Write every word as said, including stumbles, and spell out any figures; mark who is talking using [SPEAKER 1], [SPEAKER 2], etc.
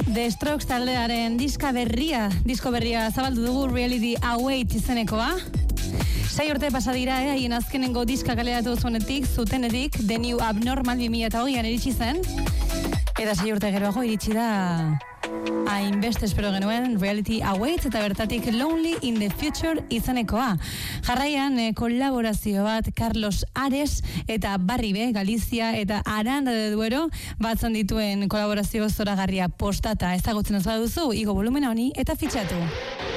[SPEAKER 1] The Strokes taldearen diska berria, disko berria zabaldu dugu Reality Await izenekoa. Sei urte pasa dira, eh, haien azkenengo diska kaleratu zuenetik, zutenetik, The New Abnormal bi mila hogeian iritsi zen. Eta sei urte geroago iritsi da hainbeste espero genuen Reality Await eta bertatik Lonely in the Future izenekoa. Jarraian eh, kolaborazio bat Carlos Ares eta Barri B, Galizia eta Aranda de Duero batzen dituen kolaborazio zoragarria postata ezagutzen ez baduzu, igo volumena honi eta fitxatu.